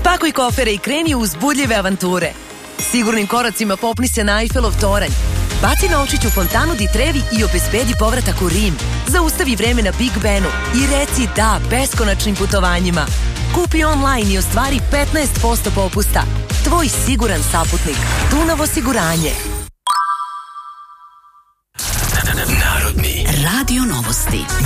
Spakuj kofere i kreni u uzbudljive avanture. Sigurnim koracima popni se na Eiffelov toranj. Baci novčić u fontanu di Trevi i obezbedi povratak u Rim. Zaustavi vreme na Big Benu i reci da beskonačnim putovanjima. Kupi online i ostvari 15% popusta. Tvoj siguran saputnik. Dunav osiguranje. Narodni Radio Novosti.